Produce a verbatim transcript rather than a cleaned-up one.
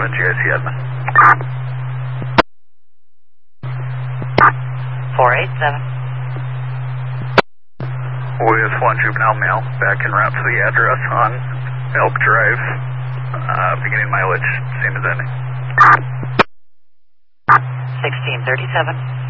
seven, G I C admin. four eight seven. With one juvenile male, back en route to the address on Elk Drive, uh, beginning mileage, same as ending. sixteen thirty-seven.